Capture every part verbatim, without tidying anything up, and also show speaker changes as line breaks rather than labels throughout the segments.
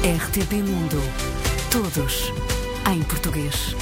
R T P Mundo. Todos em português.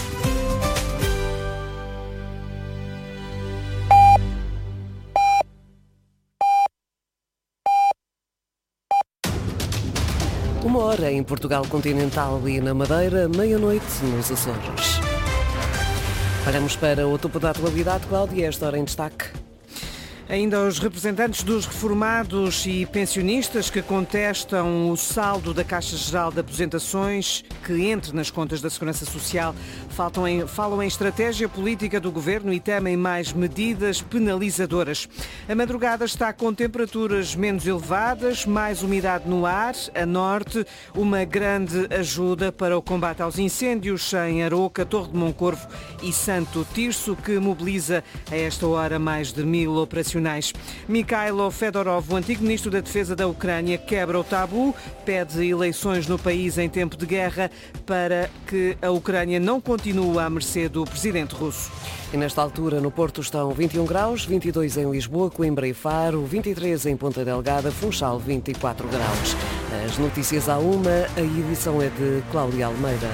Uma hora em Portugal continental e na Madeira, meia-noite nos Açores. Olhamos para o topo da atualidade, Cláudia, esta hora em destaque.
Ainda os representantes dos reformados e pensionistas que contestam o saldo da Caixa Geral de Aposentações que entre nas contas da Segurança Social falam em, falam em estratégia política do Governo e temem mais medidas penalizadoras. A madrugada está com temperaturas menos elevadas, mais umidade no ar, a norte, uma grande ajuda para o combate aos incêndios em Aroca, Torre de Moncorvo e Santo Tirso, que mobiliza a esta hora mais de mil operações. Mikhailo Fedorov, o antigo ministro da Defesa da Ucrânia, quebra o tabu, pede eleições no país em tempo de guerra para que a Ucrânia não continue à mercê do presidente russo.
E nesta altura no Porto estão vinte e um graus, vinte e dois em Lisboa, Coimbra e Faro, vinte e três em Ponta Delgada, Funchal vinte e quatro graus. As notícias à uma, a edição é de Cláudia Almeida.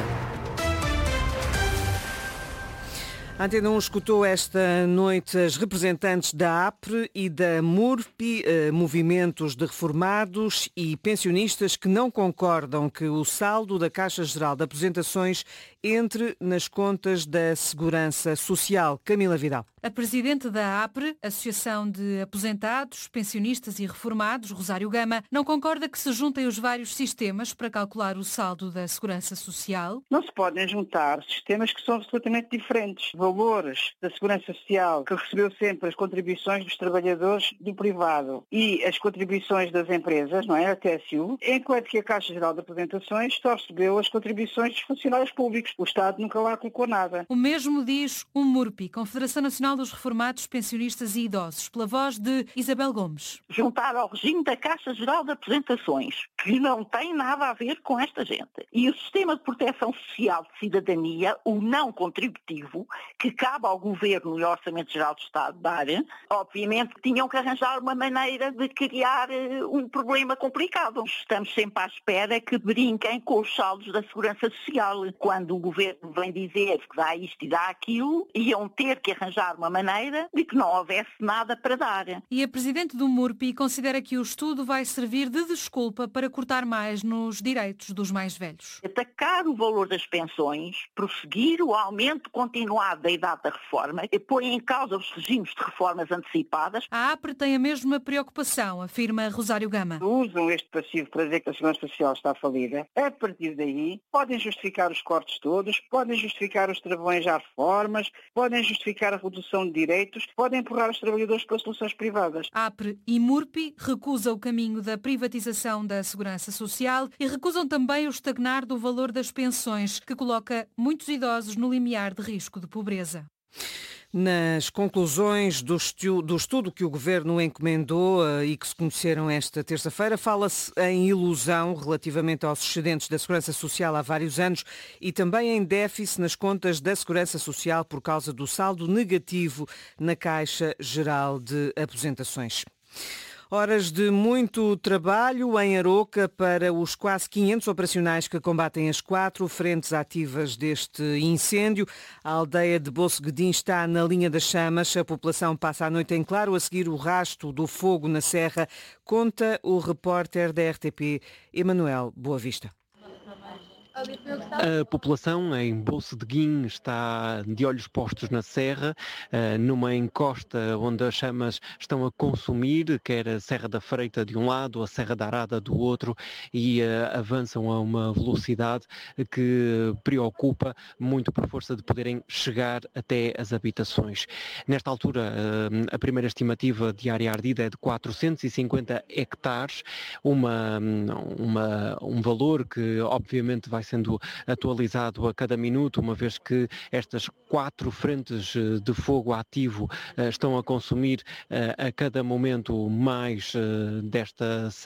A Antena um escutou esta noite as representantes da A P R E e da MURPI, eh, movimentos de reformados e pensionistas que não concordam que o saldo da Caixa Geral de Aposentações entre nas contas da Segurança Social. Camila Vidal.
A presidente da A P R E, Associação de Aposentados, Pensionistas e Reformados, Rosário Gama, não concorda que se juntem os vários sistemas para calcular o saldo da Segurança Social.
Não se podem juntar sistemas que são absolutamente diferentes. Valores da Segurança Social, que recebeu sempre as contribuições dos trabalhadores do privado e as contribuições das empresas, não é? A T S U, enquanto que a Caixa Geral de Aposentações só recebeu as contribuições dos funcionários públicos. O Estado nunca lá colocou nada.
O mesmo diz o MURPI, Confederação Nacional dos Reformados, Pensionistas e Idosos, pela voz de Isabel Gomes.
Juntar ao regime da Caixa Geral de Aposentações, que não tem nada a ver com esta gente. E o Sistema de Proteção Social de Cidadania, o não contributivo, que cabe ao Governo e ao Orçamento Geral do Estado dar, obviamente tinham que arranjar uma maneira de criar um problema complicado. Estamos sempre à espera que brinquem com os saldos da Segurança Social. Quando o Governo vem dizer que dá isto e dá aquilo, iam ter que arranjar uma maneira de que não houvesse nada para dar.
E a Presidente do MURPI considera que o estudo vai servir de desculpa para cortar mais nos direitos dos mais velhos.
Atacar o valor das pensões, prosseguir o aumento continuado da idade da reforma e põe em causa os regimes de reformas antecipadas.
A A P R E tem a mesma preocupação, afirma Rosário Gama.
Usam este passivo para dizer que a Segurança Social está falida. A partir daí, podem justificar os cortes todos, podem justificar os travões às reformas, podem justificar a redução de direitos, podem empurrar os trabalhadores para soluções privadas.
A P R E e MURPI recusam o caminho da privatização da Segurança Social e recusam também o estagnar do valor das pensões, que coloca muitos idosos no limiar de risco de pobreza.
Nas conclusões do estudo, do estudo que o Governo encomendou uh, e que se conheceram esta terça-feira, fala-se em ilusão relativamente aos excedentes da Segurança Social há vários anos e também em déficit nas contas da Segurança Social por causa do saldo negativo na Caixa Geral de Aposentações. Horas de muito trabalho em Aroca para os quase quinhentos operacionais que combatem as quatro frentes ativas deste incêndio. A aldeia de Bosseguedim está na linha das chamas. A população passa a noite em claro a seguir o rastro do fogo na serra, conta o repórter da R T P, Emanuel Boavista.
A população em Bosseguedim está de olhos postos na serra, numa encosta onde as chamas estão a consumir, quer a Serra da Freita de um lado, a Serra da Arada do outro, e avançam a uma velocidade que preocupa muito por força de poderem chegar até as habitações. Nesta altura, a primeira estimativa de área ardida é de quatrocentos e cinquenta hectares, uma, uma, um valor que obviamente vai sendo atualizado a cada minuto, uma vez que estas quatro frentes de fogo ativo estão a consumir a cada momento mais desta